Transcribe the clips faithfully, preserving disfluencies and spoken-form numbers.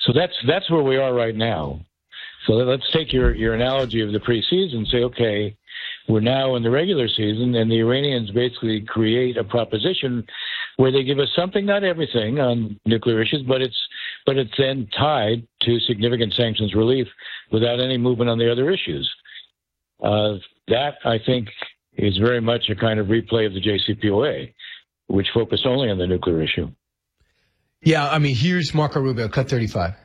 So that's that's where we are right now. So let's take your, your analogy of the preseason and say, okay, we're now in the regular season, and the Iranians basically create a proposition where they give us something, not everything, on nuclear issues, but it's but it's then tied to significant sanctions relief without any movement on the other issues. Uh, that, I think, is very much a kind of replay of the J C P O A, which focused only on the nuclear issue. Yeah, I mean, here's Marco Rubio, cut thirty-five.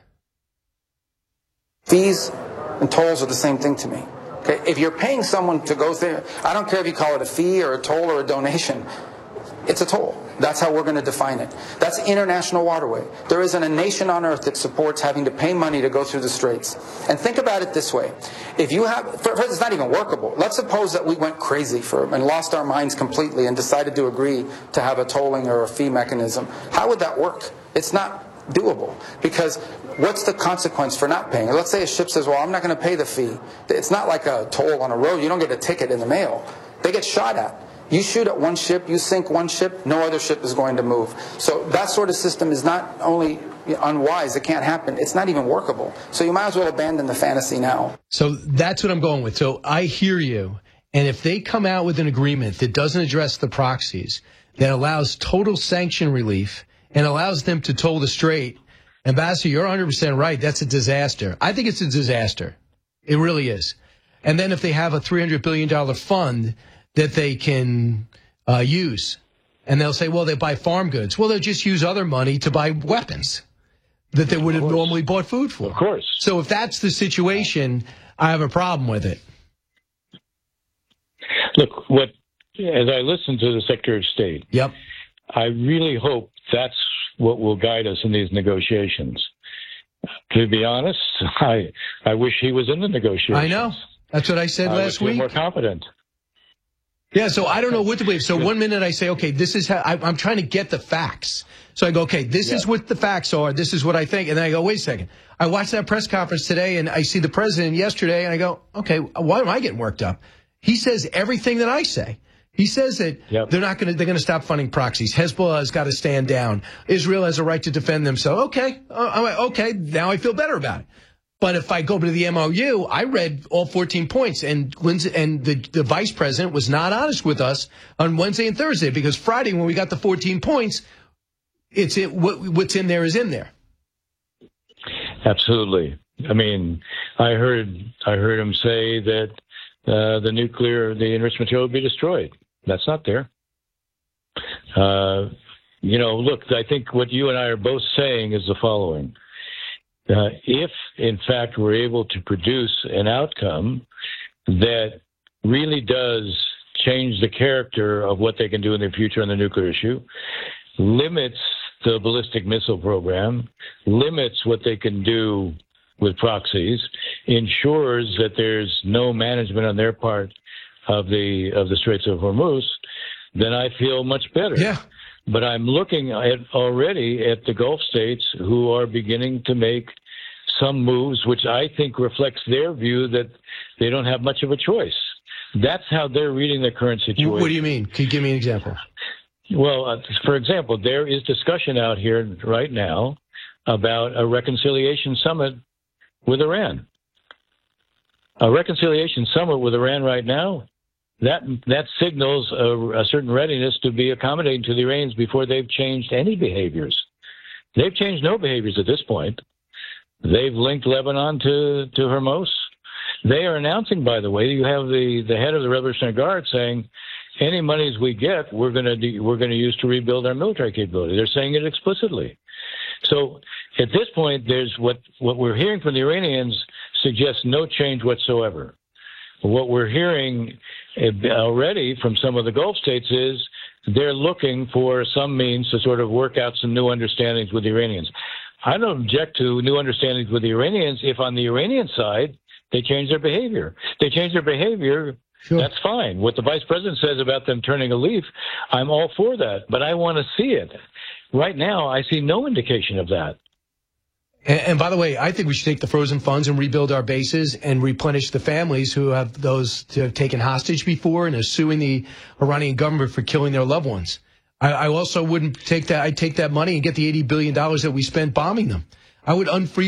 Fees and tolls are the same thing to me. Okay, if you're paying someone to go there, I don't care if you call it a fee or a toll or a donation, it's a toll. That's how we're going to define it. That's international waterway. There isn't a nation on earth that supports having to pay money to go through the straits. And think about it this way. If you have, first, it's not even workable. Let's suppose that we went crazy for and lost our minds completely and decided to agree to have a tolling or a fee mechanism. How would that work? It's not doable, because what's the consequence for not paying? Let's say a ship says, well, I'm not going to pay the fee. It's not like a toll on a road. You don't get a ticket in the mail. They get shot at. You shoot at one ship, you sink one ship, no other ship is going to move. So that sort of system is not only unwise, it can't happen, it's not even workable. So you might as well abandon the fantasy now. So that's what I'm going with. So I hear you. And if they come out with an agreement that doesn't address the proxies, that allows total sanction relief and allows them to toll the strait, Ambassador, you're one hundred percent right. That's a disaster. I think it's a disaster. It really is. And then if they have a three hundred billion dollars fund that they can uh, use, and they'll say, well, they buy farm goods. Well, they'll just use other money to buy weapons that they would have normally bought food for. Of course. So if that's the situation, I have a problem with it. Look, what as I listen to the Secretary of State, yep, I really hope that's what will guide us in these negotiations. To be honest, I I wish he was in the negotiations. I know. That's what I said I last would feel week. more confident. Yeah, so I don't know what to believe. So one minute I say, okay, this is how I, I'm trying to get the facts. So I go, okay, this yeah. is what the facts are. This is what I think. And then I go, wait a second. I watched that press conference today, and I see the president yesterday, and I go, okay, why am I getting worked up? He says everything that I say. He says that yep. they're not going to, they're going to stop funding proxies. Hezbollah has got to stand down. Israel has a right to defend themselves. Okay, uh, okay, now I feel better about it. But if I go to the M O U, I read all fourteen points, and Lindsay, and the, the vice president was not honest with us on Wednesday and Thursday, because Friday when we got the fourteen points, it's it, what, what's in there is in there. Absolutely. I mean, I heard I heard him say that uh, the nuclear, the enriched material would be destroyed. That's not there. Uh, you know, look, I think what you and I are both saying is the following. Uh, if, in fact, we're able to produce an outcome that really does change the character of what they can do in the future on the nuclear issue, limits the ballistic missile program, limits what they can do with proxies, ensures that there's no management on their part of the of the Straits of Hormuz, then I feel much better. Yeah. But I'm looking at already at the Gulf states who are beginning to make some moves, which I think reflects their view that they don't have much of a choice. That's how they're reading the current situation. What do you mean? Can you give me an example? Well, uh, for example, there is discussion out here right now about a reconciliation summit with Iran. A reconciliation summit with Iran right now, that that signals a, a certain readiness to be accommodating to the Iranians before they've changed any behaviors. They've changed no behaviors at this point. They've linked Lebanon to, to Hormuz. They are announcing, by the way, you have the, the head of the Revolutionary Guard saying, any monies we get, we're going to we're going to use to rebuild our military capability. They're saying it explicitly. So at this point, there's what, what we're hearing from the Iranians suggests no change whatsoever. What we're hearing already from some of the Gulf states is they're looking for some means to sort of work out some new understandings with the Iranians. I don't object to new understandings with the Iranians if on the Iranian side they change their behavior. They change their behavior, sure. That's fine. What the vice president says about them turning a leaf, I'm all for that, but I want to see it. Right now, I see no indication of that. And, and by the way, I think we should take the frozen funds and rebuild our bases and replenish the families who have those who have taken hostage before and are suing the Iranian government for killing their loved ones. I, I also wouldn't take that. I'd take that money and get the eighty billion dollars that we spent bombing them. I would unfreeze